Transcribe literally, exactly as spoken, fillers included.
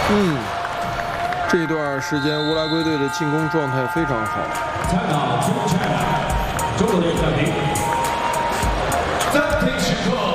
嗯，这段时间乌拉圭队的进攻状态非常好。 参考中场，中国队暂停，暂停时刻。